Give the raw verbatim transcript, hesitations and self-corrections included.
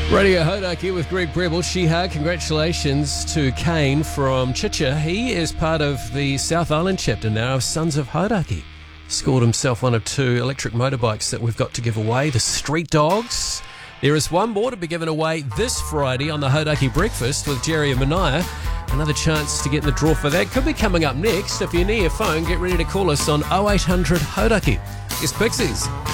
Radio Hodaki with Greg Prebble. Shiha, congratulations to Kane from Chicha. He is part of the South Island chapter now of Sons of Hodaki. Scored himself one of two electric motorbikes that we've got to give away, the Street Dogs. There is one more to be given away this Friday on the Hodaki Breakfast with Jerry and Mania. Another chance to get in the draw for that could be coming up next. If you're near your phone, get ready to call us on oh eight hundred Hodaki. It's Pixies.